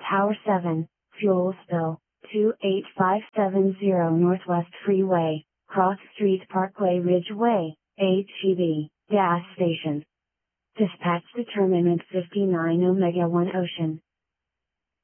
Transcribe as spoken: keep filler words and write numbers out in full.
Tower seven, fuel spill, two eight five seven zero Northwest Freeway, Cross Street Parkway Ridgeway, H E B, gas station. Dispatch determinant fifty-nine Omega one Ocean.